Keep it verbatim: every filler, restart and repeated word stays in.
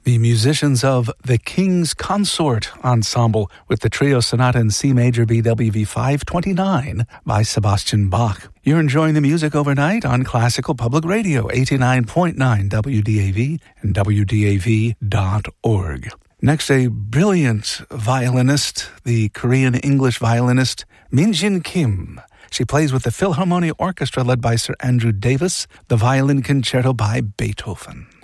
The musicians of the King's Consort Ensemble with the Trio Sonata in C Major B W V five twenty-nine by Sebastian Bach. You're enjoying the music overnight on Classical Public Radio, eighty-nine point nine W D A V and W D A V dot org. Next, a brilliant violinist, the Korean-English violinist Min-jin Kim. She plays with the Philharmonia Orchestra led by Sir Andrew Davis, the Violin Concerto by Beethoven.